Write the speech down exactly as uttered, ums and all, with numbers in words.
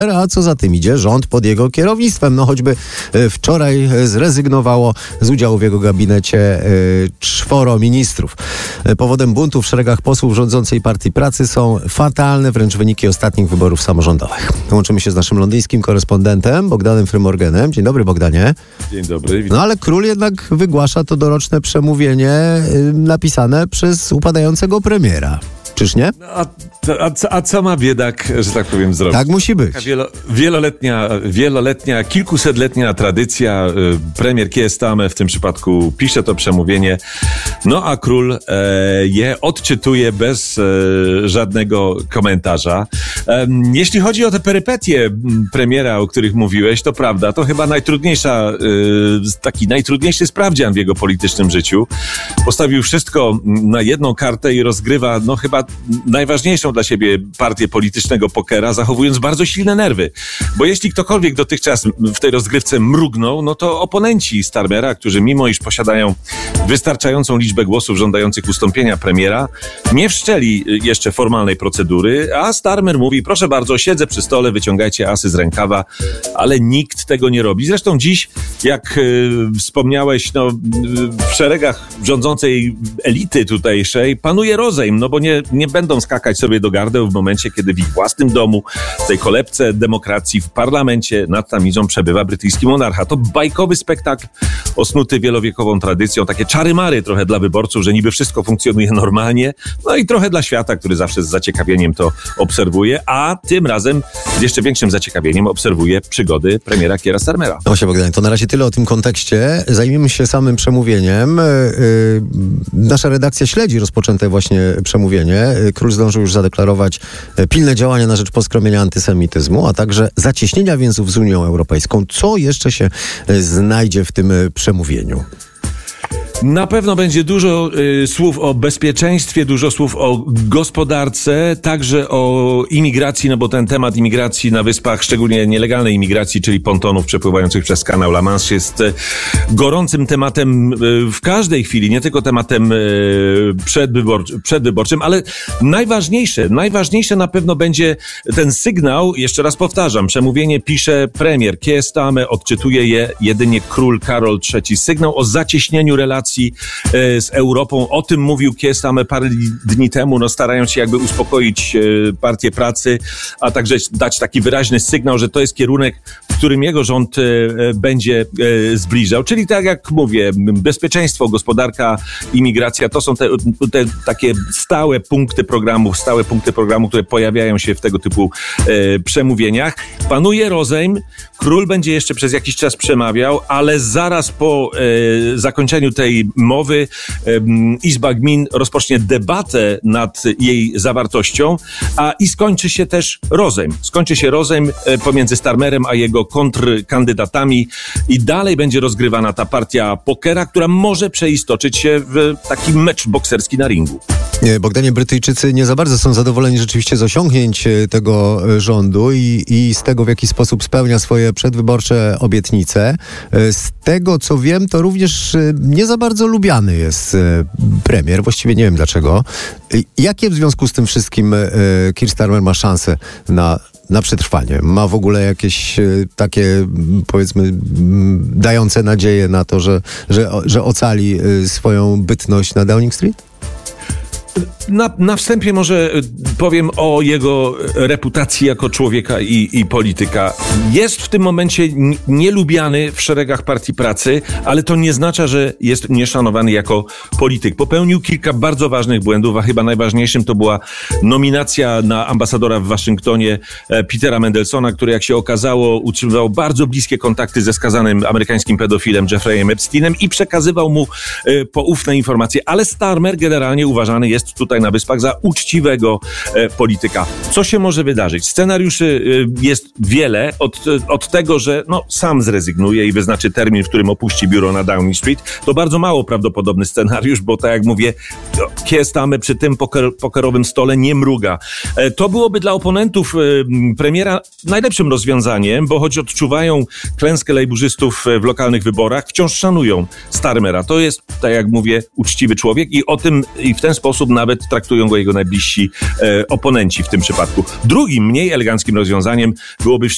a co za tym idzie, rząd pod jego kierownictwem. No choćby wczoraj zrezygnowało z udziału w jego gabinecie czworo ministrów. Powodem buntu w szeregach posłów rządzącej Partii Pracy są fatalne wręcz wyniki ostatnich wyborów samorządowych. Łączymy się z naszym londyńskim korespondentem Bogdanem Frymorganem. Dzień dobry, Bogdanie. Dzień dobry. No ale król jednak wygłasza to doroczne przemówienie napisane przez upadającego premiera. Czyż nie? A, a, a co ma biedak, że tak powiem, zrobić? Tak musi być. Taka wielo, wieloletnia, wieloletnia, kilkusetletnia tradycja. Premier Keir Starmer w tym przypadku pisze to przemówienie, no a król e, je odczytuje bez e, żadnego komentarza. E, jeśli chodzi o te perypetie premiera, o których mówiłeś, to prawda, to chyba najtrudniejsza, e, taki najtrudniejszy sprawdzian w jego politycznym życiu. Postawił wszystko na jedną kartę i rozgrywa, no chyba najważniejszą dla siebie partię politycznego pokera, zachowując bardzo silne nerwy. Bo jeśli ktokolwiek dotychczas w tej rozgrywce mrugnął, no to oponenci Starmera, którzy mimo iż posiadają wystarczającą liczbę głosów żądających ustąpienia premiera, nie wszczęli jeszcze formalnej procedury, a Starmer mówi, proszę bardzo, siedzę przy stole, wyciągajcie asy z rękawa, ale nikt tego nie robi. Zresztą dziś, jak y, wspomniałeś, no, y, w szeregach rządzącej elity tutejszej panuje rozejm, no bo nie nie będą skakać sobie do gardeł w momencie, kiedy w ich własnym domu, w tej kolebce demokracji, w parlamencie nad tamizą przebywa brytyjski monarcha. To bajkowy spektakl osnuty wielowiekową tradycją, takie czary-mary trochę dla wyborców, że niby wszystko funkcjonuje normalnie, no i trochę dla świata, który zawsze z zaciekawieniem to obserwuje, a tym razem z jeszcze większym zaciekawieniem obserwuje przygody premiera Keira Starmera. No się Bogdanie, to na razie tyle o tym kontekście. Zajmiemy się samym przemówieniem. Yy, nasza redakcja śledzi rozpoczęte właśnie przemówienie. Król zdążył już zadeklarować pilne działania na rzecz poskromienia antysemityzmu, a także zacieśnienia więzów z Unią Europejską. Co jeszcze się znajdzie w tym przemówieniu? Na pewno będzie dużo y, słów o bezpieczeństwie, dużo słów o gospodarce, także o imigracji, no bo ten temat imigracji na wyspach, szczególnie nielegalnej imigracji, czyli pontonów przepływających przez kanał La Manche, jest y, gorącym tematem y, w każdej chwili, nie tylko tematem y, przedwybor- przedwyborczym, ale najważniejsze, najważniejsze na pewno będzie ten sygnał, jeszcze raz powtarzam, przemówienie pisze premier Keir Starmer, odczytuje je jedynie król Karol trzeci. Sygnał o zacieśnieniu relacji z Europą. O tym mówił Keir Starmer parę dni temu, no starając się jakby uspokoić partię pracy, a także dać taki wyraźny sygnał, że to jest kierunek, w którym jego rząd będzie zbliżał. Czyli tak jak mówię, bezpieczeństwo, gospodarka, imigracja, to są te, te takie stałe punkty programów, stałe punkty programu, które pojawiają się w tego typu przemówieniach. Panuje rozejm, król będzie jeszcze przez jakiś czas przemawiał, ale zaraz po zakończeniu tej mowy Izba Gmin rozpocznie debatę nad jej zawartością, a i skończy się też rozejm. Skończy się rozejm pomiędzy Starmerem a jego kontrkandydatami i dalej będzie rozgrywana ta partia pokera, która może przeistoczyć się w taki mecz bokserski na ringu. Bogdanie, Brytyjczycy nie za bardzo są zadowoleni rzeczywiście z osiągnięć tego rządu i, i z tego, w jaki sposób spełnia swoje przedwyborcze obietnice. Z tego, co wiem, to również nie za bardzo lubiany jest premier. Właściwie nie wiem dlaczego. Jakie w związku z tym wszystkim Keir Starmer ma szansę na na przetrwanie? Ma w ogóle jakieś takie, powiedzmy, dające nadzieję na to, że, że, że ocali swoją bytność na Downing Street? Na, na wstępie może powiem o jego reputacji jako człowieka i, i polityka. Jest w tym momencie nielubiany w szeregach Partii Pracy, ale to nie oznacza, że jest nieszanowany jako polityk. Popełnił kilka bardzo ważnych błędów, a chyba najważniejszym to była nominacja na ambasadora w Waszyngtonie Petera Mandelsona, który, jak się okazało, utrzymywał bardzo bliskie kontakty ze skazanym amerykańskim pedofilem Jeffreyem Epsteinem i przekazywał mu poufne informacje. Ale Starmer generalnie uważany jest tutaj na Wyspach za uczciwego e, polityka. Co się może wydarzyć? Scenariuszy e, jest wiele, od, od tego, że no, sam zrezygnuje i wyznaczy termin, w którym opuści biuro na Downing Street. To bardzo mało prawdopodobny scenariusz, bo tak jak mówię, Keir Starmer przy tym poker, pokerowym stole nie mruga. E, to byłoby dla oponentów e, premiera najlepszym rozwiązaniem, bo choć odczuwają klęskę lejburzystów w lokalnych wyborach, wciąż szanują Starmera. To jest, tak jak mówię, uczciwy człowiek i o tym i w ten sposób nawet traktują go jego najbliżsi e, oponenci w tym przypadku. Drugim, mniej eleganckim rozwiązaniem byłoby